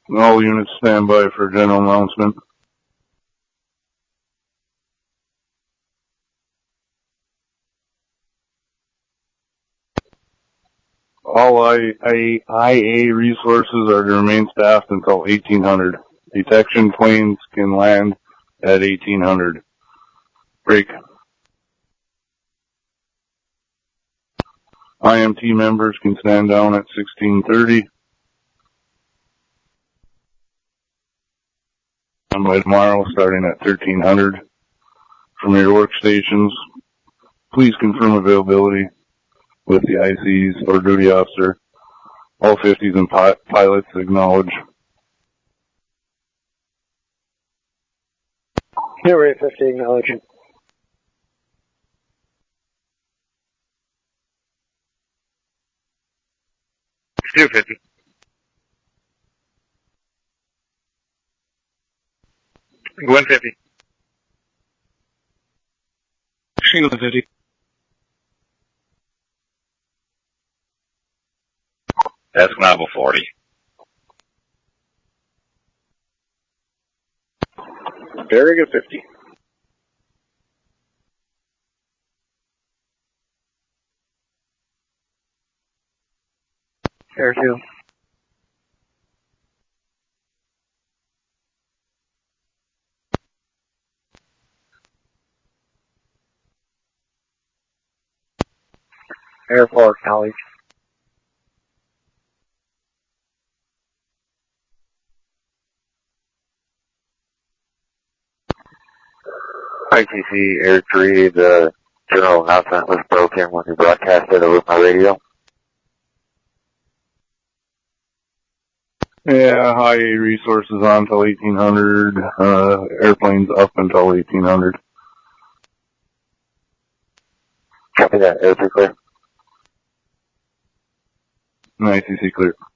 All units stand by for general announcement. All IA resources are to remain staffed until 1800. Detection planes can land at 1800. Break. IMT members can stand down at 1630. And by tomorrow, starting at 1300. From your workstations, please confirm availability with the ICs or duty officer. All 50s and pilots acknowledge. Rate 50 acknowledging. Stu 50. Gwen 50. Shingle 50. Escanaba 40. Farragut 50. Air 2. Air 4 acknowledge. ITC Air 3, the general announcement was broken when you broadcast it over my radio. Yeah, high resources on until 1800. Airplanes up until 1800. Copy that. Air 3 clear. ICC clear.